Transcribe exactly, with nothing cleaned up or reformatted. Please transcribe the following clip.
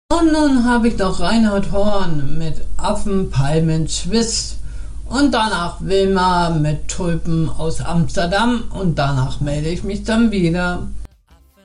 Und nun habe ich noch Reinhard Horn mit Affenpalmen Zwist und danach Wilma mit Tulpen aus Amsterdam und danach melde ich mich dann wieder.